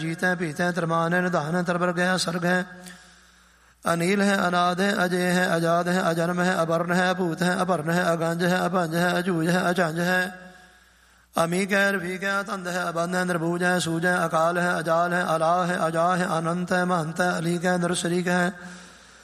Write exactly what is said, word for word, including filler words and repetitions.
जीत है, पीते हैं, त्रमान है, निधान है, तरवर्ग है, सर्ग है, अनिल है, अनाद है, अजय है, अजाद है, अजन्म है, अवर्ण है, अभूत है, अपर्ण है, अगंज है, अपंज है, अजूज है, अचंज है, अमीक है, रफीक है, तंद है, अबंध है, निर्भूज है, सूज है, अकाल है, अजाल है, अला है, अजा है, अनंत है, महंत है, अलीक है, नरशरीक है,